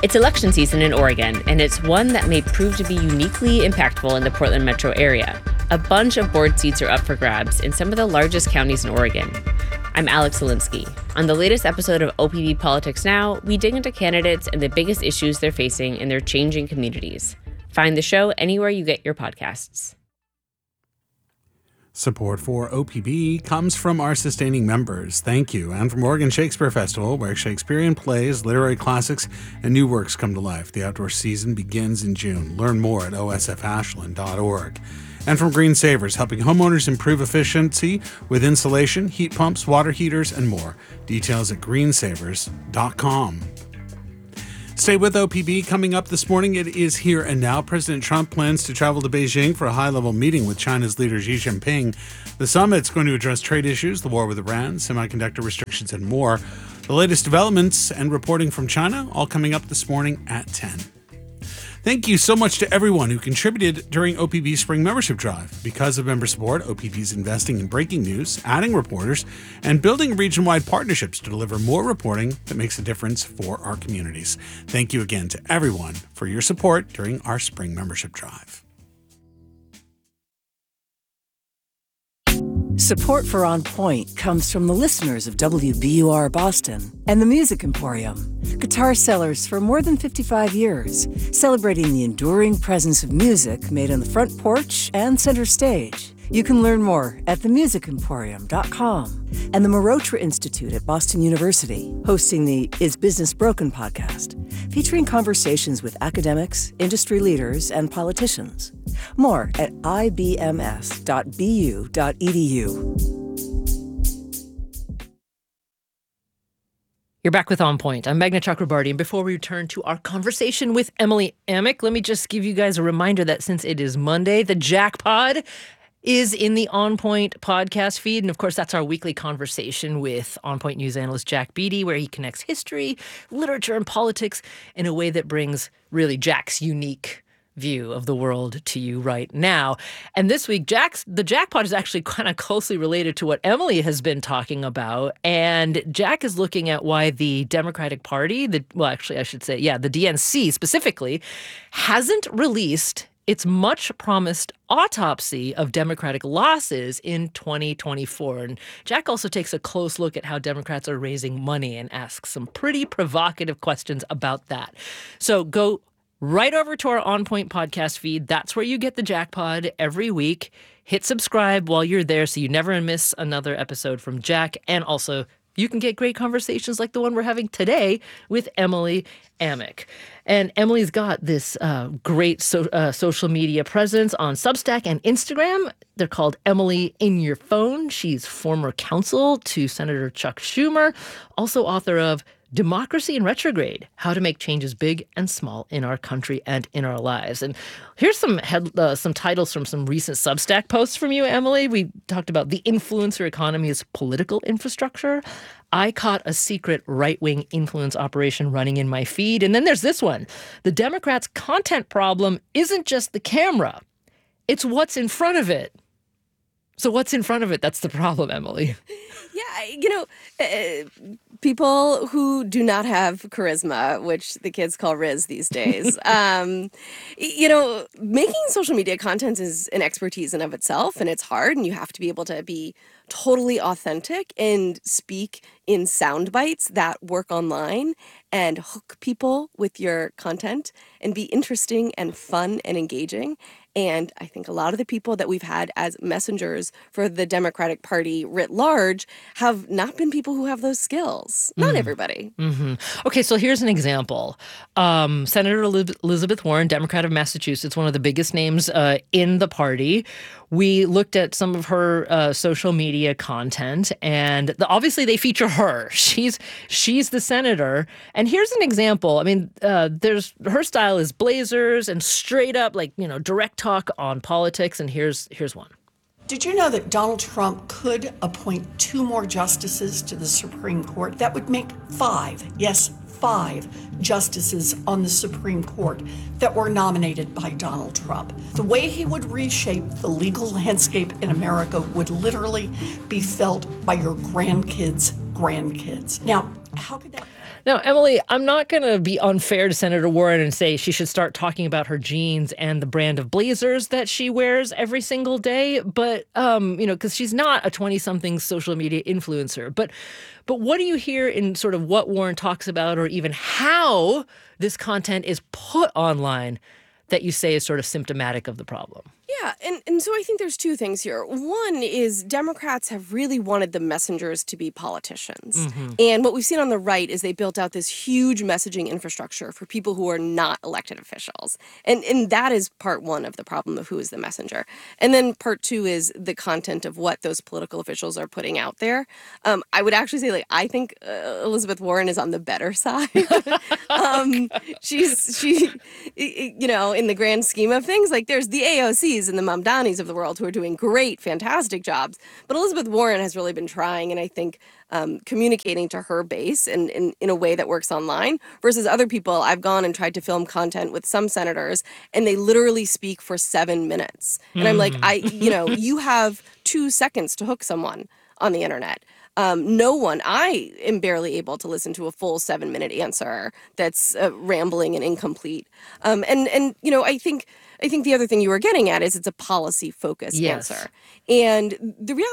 It's election season in Oregon, and it's one that may prove to be uniquely impactful in the Portland metro area. A bunch of board seats are up for grabs in some of the largest counties in Oregon. I'm Alex Zielinski. On the latest episode of OPB Politics Now, we dig into candidates and the biggest issues they're facing in their changing communities. Find the show anywhere you get your podcasts. Support for OPB comes from our sustaining members. Thank you. And from Oregon Shakespeare Festival, where Shakespearean plays, literary classics, and new works come to life. The outdoor season begins in June. Learn more at osfashland.org. And from Green Savers, helping homeowners improve efficiency with insulation, heat pumps, water heaters, and more. Details at greensavers.com. Stay with OPB. Coming up this morning, it is here and now. President Trump plans to travel to Beijing for a high-level meeting with China's leader Xi Jinping. The summit's going to address trade issues, the war with Iran, semiconductor restrictions, and more. The latest developments and reporting from China, all coming up this morning at 10. Thank you so much to everyone who contributed during OPB's Spring Membership Drive. Because of member support, OPB's investing in breaking news, adding reporters, and building region-wide partnerships to deliver more reporting that makes a difference for our communities. Thank you again to everyone for your support during our Spring Membership Drive. Support for On Point comes from the listeners of WBUR Boston and the Music Emporium, guitar sellers for more than 55 years, celebrating the enduring presence of music made on the front porch and center stage. You can learn more at themusicemporium.com. And the Marotra Institute at Boston University, hosting the Is Business Broken podcast, featuring conversations with academics, industry leaders, and politicians. More at ibms.bu.edu. You're back with On Point. I'm Meghna Chakrabarty, and before we return to our conversation with Emily Amick, let me just give you guys a reminder that since it is Monday, the Jackpod is in the On Point podcast feed. And of course, that's our weekly conversation with On Point news analyst Jack Beatty, where he connects history, literature, and politics in a way that brings really Jack's unique view of the world to you right now. And this week, the Jackpot is actually kind of closely related to what Emily has been talking about. And Jack is looking at why the Democratic Party, the DNC specifically, hasn't released its much-promised autopsy of Democratic losses in 2024. And Jack also takes a close look at how Democrats are raising money and asks some pretty provocative questions about that. So go right over to our On Point podcast feed. That's where you get the Jackpod every week. Hit subscribe while you're there so you never miss another episode from Jack. And also, you can get great conversations like the one we're having today with Emily Amick. And Emily's got this great social media presence on Substack and Instagram. They're called Emily in Your Phone. She's former counsel to Senator Chuck Schumer, also author of Democracy in Retrograde, How to Make Changes Big and Small in Our Country and in Our Lives. And here's some titles from some recent Substack posts from you, Emily. We talked about the influencer economy's political infrastructure. I caught a secret right-wing influence operation running in my feed. And then there's this one. The Democrats' content problem isn't just the camera. It's what's in front of it. So what's in front of it? That's the problem, Emily. Yeah, people who do not have charisma, which the kids call Riz these days, making social media content is an expertise in of itself, and it's hard, and you have to be able to be totally authentic and speak in sound bites that work online and hook people with your content and be interesting and fun and engaging. And I think a lot of the people that we've had as messengers for the Democratic Party writ large have not been people who have those skills. Not everybody. Mm-hmm. Okay, so here's an example. Senator Elizabeth Warren, Democrat of Massachusetts, one of the biggest names in the party. We looked at some of her social media content, and obviously they feature her. She's the senator. And here's an example. I mean, her style is blazers and straight up, direct talk on politics. And here's one. Did you know that Donald Trump could appoint 2 more justices to the Supreme Court? That would make 5, yes, 5 justices on the Supreme Court that were nominated by Donald Trump. The way he would reshape the legal landscape in America would literally be felt by your grandkids' grandkids. Now, how could that... Now, Emily, I'm not going to be unfair to Senator Warren and say she should start talking about her jeans and the brand of blazers that she wears every single day, but, because she's not a 20-something social media influencer. But what do you hear in sort of what Warren talks about or even how this content is put online that you say is sort of symptomatic of the problem? Yeah, and so I think there's two things here. One is Democrats have really wanted the messengers to be politicians. And what we've seen on the right is they built out this huge messaging infrastructure for people who are not elected officials. And that is part one of the problem of who is the messenger. And then part two is the content of what those political officials are putting out there. I would actually say, I think Elizabeth Warren is on the better side. She in the grand scheme of things, there's the AOCs and the Mamdanis of the world who are doing great, fantastic jobs. But Elizabeth Warren has really been trying, and I think communicating to her base in a way that works online versus other people. I've gone and tried to film content with some senators, and they literally speak for 7 minutes. And I'm like, you have 2 seconds to hook someone on the internet. I am barely able to listen to a full 7-minute answer that's rambling and incomplete. I think the other thing you were getting at is it's a policy focused answer. And the reality